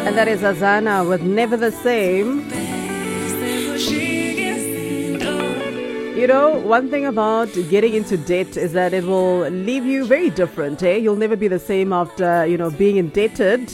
And that is Azana with Never the Same. You know, one thing about getting into debt is that it will leave you very different, eh? You'll never be the same after, being indebted.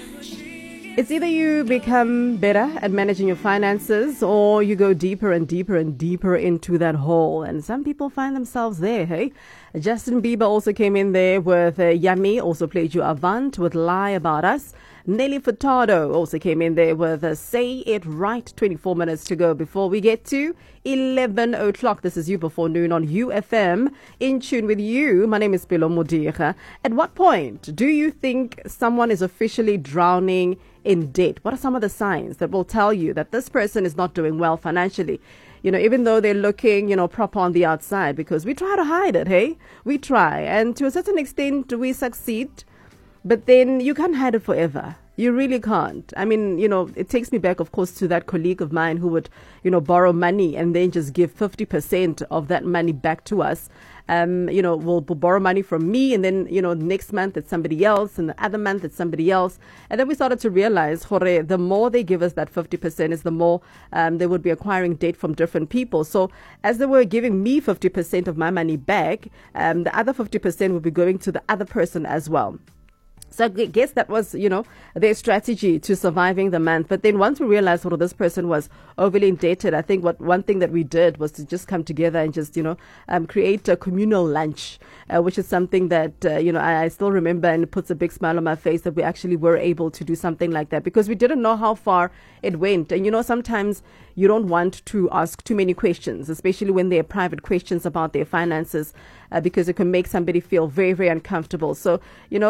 It's either you become better at managing your finances or you go deeper and deeper and deeper into that hole. And some people find themselves there, hey? Justin Bieber also came in there with Yummy, also played you Avant with Lie About Us. Nelly Furtado also came in there with Say It Right. 24 minutes to go before we get to 11 o'clock. This is You Before Noon on UFM. In tune with you. My name is Pelo Modira. At what point do you think someone is officially drowning in debt? What are some of the signs that will tell you that this person is not doing well financially? Even though they're looking, proper on the outside, because we try to hide it, hey? We try. And to a certain extent, we succeed. But then you can't hide it forever. You really can't. I mean, it takes me back, of course, to that colleague of mine who would, borrow money and then just give 50% of that money back to us. Will borrow money from me, and then, next month it's somebody else, and the other month it's somebody else. And then we started to realize, the more they give us that 50% is the more they would be acquiring debt from different people. So as they were giving me 50% of my money back, the other 50% would be going to the other person as well. So I guess that was, their strategy to surviving the month. But then once we realized this person was overly indebted, I think one thing that we did was to just come together and just, create a communal lunch, which is something that, I still remember, and it puts a big smile on my face that we actually were able to do something like that because we didn't know how far it went. And, sometimes you don't want to ask too many questions, especially when they're private questions about their finances, because it can make somebody feel very, very uncomfortable. So,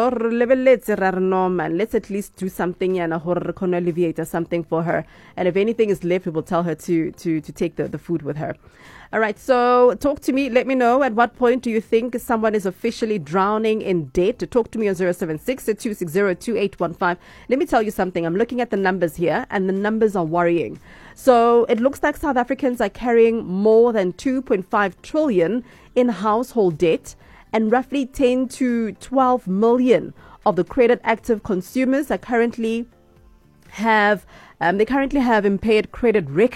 let's at least do something and alleviate something for her. And if anything is left, we will tell her to take the food with her. All right, so talk to me. Let me know, at what point do you think someone is officially drowning in debt? Talk to me on 076-260-2815. Let me tell you something. I'm looking at the numbers here, and the numbers are worrying. So it looks like South Africans are carrying more than 2.5 trillion in household debt, and roughly 10 to 12 million of the credit active consumers are currently have impaired credit records.